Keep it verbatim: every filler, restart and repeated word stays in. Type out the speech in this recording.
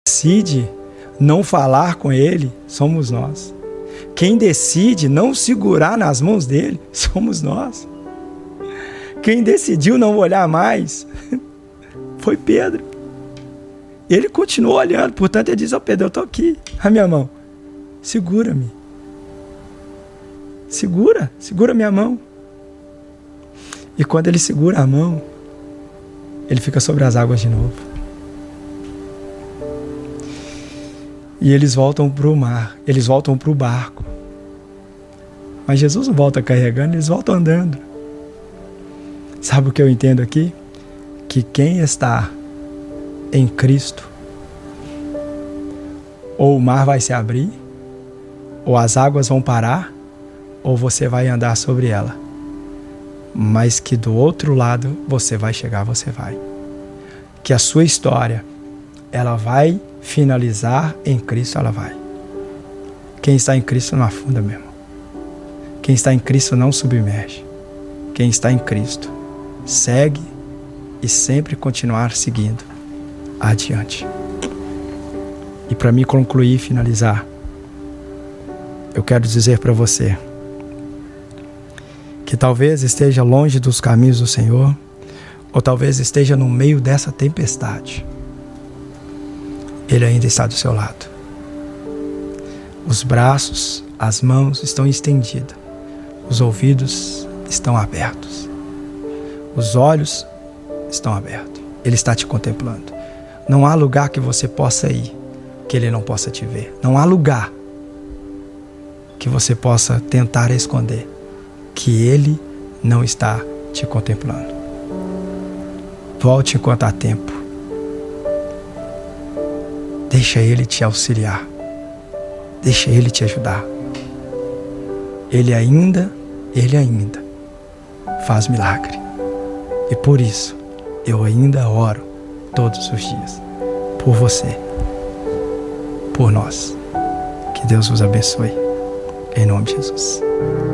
decide não falar com ele, somos nós. Quem decide não segurar nas mãos dele, somos nós. Quem decidiu não olhar mais, foi Pedro. Ele continuou olhando, portanto ele diz: ó, Pedro, eu estou aqui, a minha mão, segura-me. Segura, segura minha mão. E quando ele segura a mão, ele fica sobre as águas de novo. E eles voltam para o mar, eles voltam para o barco. Mas Jesus não volta carregando, eles voltam andando. Sabe o que eu entendo aqui? Que quem está em Cristo, ou o mar vai se abrir, ou as águas vão parar, ou você vai andar sobre ela. Mas que do outro lado você vai chegar, você vai. Que a sua história, ela vai finalizar em Cristo, ela vai. Quem está em Cristo não afunda mesmo. Quem está em Cristo não submerge. Quem está em Cristo segue e sempre continuar seguindo adiante. E para mim concluir e finalizar, eu quero dizer para você que talvez esteja longe dos caminhos do Senhor, ou talvez esteja no meio dessa tempestade. Ele ainda está do seu lado. Os braços, as mãos estão estendidas. Os ouvidos estão abertos. Os olhos estão abertos. Ele está te contemplando. Não há lugar que você possa ir que Ele não possa te ver. Não há lugar que você possa tentar esconder que Ele não está te contemplando. Volte enquanto há tempo. Deixa Ele te auxiliar. Deixa Ele te ajudar. Ele ainda, Ele ainda faz milagre. E por isso, eu ainda oro todos os dias por você, por nós. Que Deus vos abençoe. Em nome de Jesus.